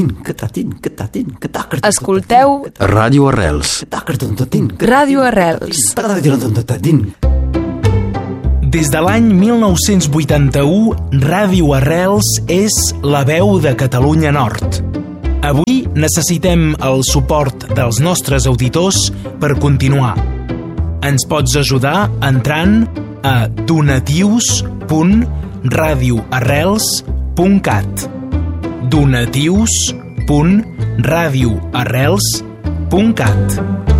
Escolteu Ràdio Arrels. Ràdio Arrels. Des de l'any 1981, Ràdio Arrels és la veu de Catalunya Nord. Avui necessitem el suport dels nostres auditors per continuar. Ens pots ajudar entrant a donatius.radioarrels.cat donatius.radioarrels.cat